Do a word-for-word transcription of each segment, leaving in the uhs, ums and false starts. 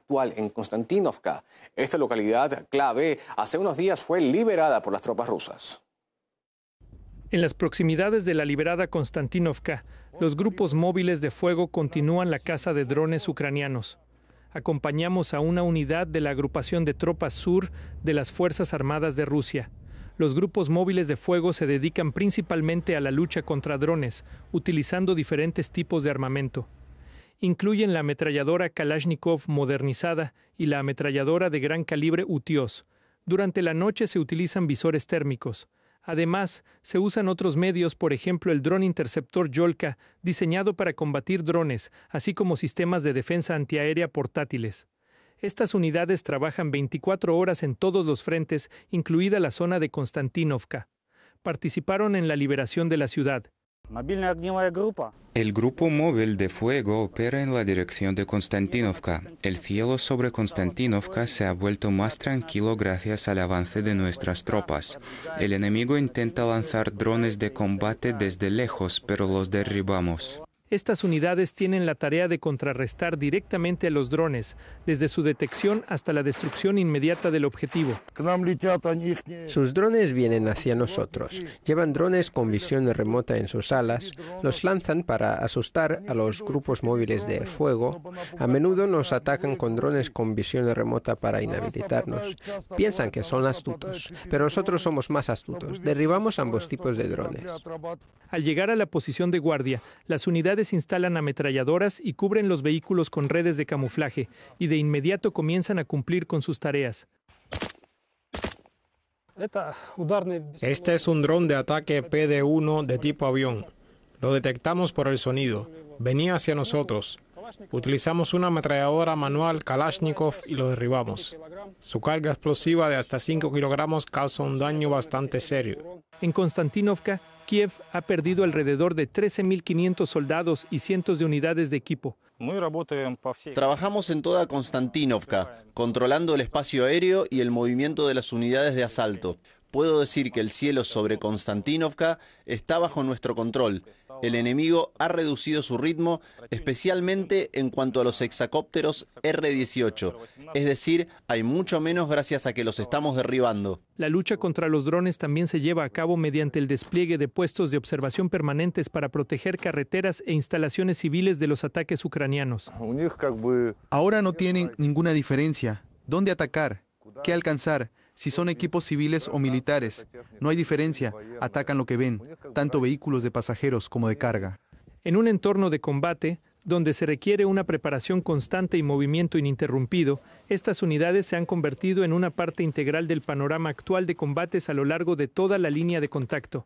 actual en Konstantinovka. Esta localidad clave hace unos días fue liberada por las tropas rusas. En las proximidades de la liberada Konstantinovka, los grupos móviles de fuego continúan la caza de drones ucranianos. Acompañamos a una unidad de la agrupación de tropas sur de las Fuerzas Armadas de Rusia. Los grupos móviles de fuego se dedican principalmente a la lucha contra drones, utilizando diferentes tipos de armamento. Incluyen la ametralladora Kalashnikov modernizada y la ametralladora de gran calibre Utios. Durante la noche se utilizan visores térmicos. Además, se usan otros medios, por ejemplo el dron interceptor Yolka, diseñado para combatir drones, así como sistemas de defensa antiaérea portátiles. Estas unidades trabajan veinticuatro horas en todos los frentes, incluida la zona de Konstantinovka. Participaron en la liberación de la ciudad. El grupo móvil de fuego opera en la dirección de Konstantinovka. El cielo sobre Konstantinovka se ha vuelto más tranquilo gracias al avance de nuestras tropas. El enemigo intenta lanzar drones de combate desde lejos, pero los derribamos. Estas unidades tienen la tarea de contrarrestar directamente a los drones, desde su detección hasta la destrucción inmediata del objetivo. Sus drones vienen hacia nosotros. Llevan drones con visión remota en sus alas, los lanzan para asustar a los grupos móviles de fuego. A menudo nos atacan con drones con visión remota para inhabilitarnos. Piensan que son astutos, pero nosotros somos más astutos. Derribamos ambos tipos de drones. Al llegar a la posición de guardia, las unidades instalan ametralladoras y cubren los vehículos con redes de camuflaje, y de inmediato comienzan a cumplir con sus tareas. Este es un dron de ataque P D uno de tipo avión. Lo detectamos por el sonido. Venía hacia nosotros. Utilizamos una ametralladora manual Kalashnikov y lo derribamos. Su carga explosiva de hasta cinco kilogramos causa un daño bastante serio. En Konstantinovka, Kiev ha perdido alrededor de trece mil quinientos soldados y cientos de unidades de equipo. Trabajamos en toda Konstantinovka, controlando el espacio aéreo y el movimiento de las unidades de asalto. Puedo decir que el cielo sobre Konstantinovka está bajo nuestro control. El enemigo ha reducido su ritmo, especialmente en cuanto a los hexacópteros R dieciocho. Es decir, hay mucho menos gracias a que los estamos derribando. La lucha contra los drones también se lleva a cabo mediante el despliegue de puestos de observación permanentes para proteger carreteras e instalaciones civiles de los ataques ucranianos. Ahora no tienen ninguna diferencia. ¿Dónde atacar? ¿Qué alcanzar? Si son equipos civiles o militares, no hay diferencia, atacan lo que ven, tanto vehículos de pasajeros como de carga. En un entorno de combate, donde se requiere una preparación constante y movimiento ininterrumpido, estas unidades se han convertido en una parte integral del panorama actual de combates a lo largo de toda la línea de contacto.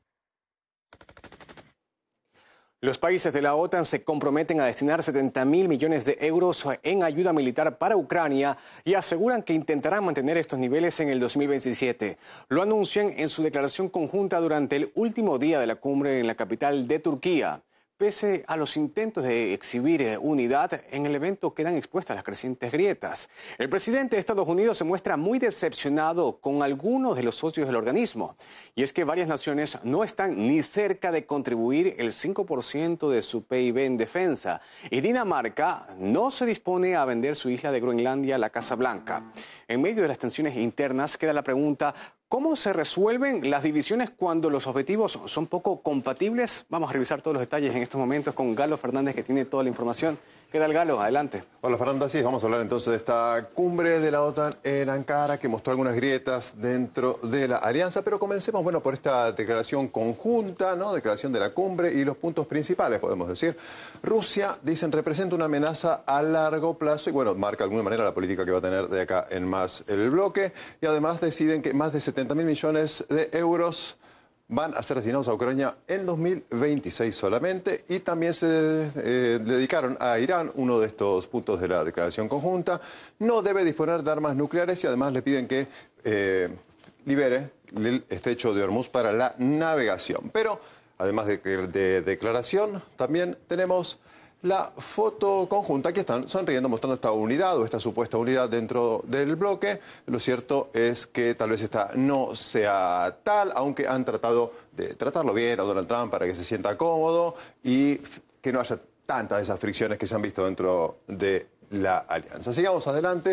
Los países de la OTAN se comprometen a destinar setenta mil millones de euros en ayuda militar para Ucrania y aseguran que intentarán mantener estos niveles en el dos mil veintisiete. Lo anuncian en su declaración conjunta durante el último día de la cumbre en la capital de Turquía. Pese a los intentos de exhibir unidad, en el evento quedan expuestas las crecientes grietas. El presidente de Estados Unidos se muestra muy decepcionado con algunos de los socios del organismo. Y es que varias naciones no están ni cerca de contribuir el cinco por ciento de su P I B en defensa. Y Dinamarca no se dispone a vender su isla de Groenlandia a la Casa Blanca. En medio de las tensiones internas queda la pregunta: ¿cómo se resuelven las divisiones cuando los objetivos son poco compatibles? Vamos a revisar todos los detalles en estos momentos con Galo Fernández, que tiene toda la información. ¿Qué tal, Galo? Adelante. Hola, Fernando. Así es, vamos a hablar entonces de esta cumbre de la OTAN en Ankara, que mostró algunas grietas dentro de la alianza. Pero comencemos, bueno, por esta declaración conjunta, ¿no? Declaración de la cumbre y los puntos principales, podemos decir. Rusia, dicen, representa una amenaza a largo plazo y, bueno, marca de alguna manera la política que va a tener de acá en más el bloque. Y además deciden que más de setenta mil millones de euros van a ser destinados a Ucrania en dos mil veintiséis solamente, y también se eh, dedicaron a Irán, uno de estos puntos de la declaración conjunta. No debe disponer de armas nucleares y además le piden que eh, libere el estrecho de Hormuz para la navegación. Pero además de, de declaración, también tenemos la foto conjunta. Aquí están sonriendo, mostrando esta unidad o esta supuesta unidad dentro del bloque. Lo cierto es que tal vez esta no sea tal, aunque han tratado de tratarlo bien a Donald Trump para que se sienta cómodo y que no haya tantas de esas fricciones que se han visto dentro de la alianza. Sigamos adelante.